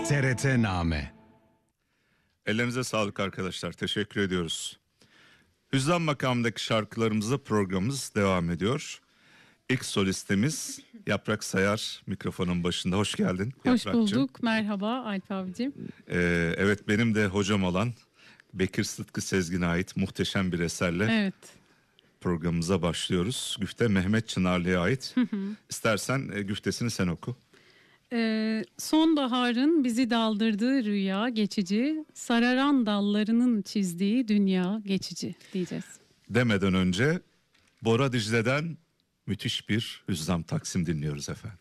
TRT-Name. Ellerinize sağlık arkadaşlar. Teşekkür ediyoruz. Hüzzam makamındaki şarkılarımızla programımız devam ediyor. İlk solistimiz Yaprak Sayar mikrofonun başında. Hoş geldin Hoş Yaprakcığım. bulduk. Merhaba Alp abicim. Evet, benim de hocam olan Bekir Sıtkı Sezgin'e ait muhteşem bir eserle Evet. programımıza başlıyoruz. Güfte Mehmet Çınarlı'ya ait. İstersen güftesini sen oku. Sonbaharın bizi daldırdığı rüya geçici, sararan dallarının çizdiği dünya geçici diyeceğiz. Demeden önce Bora Dicle'den müthiş bir Hüzzam Taksim dinliyoruz efendim.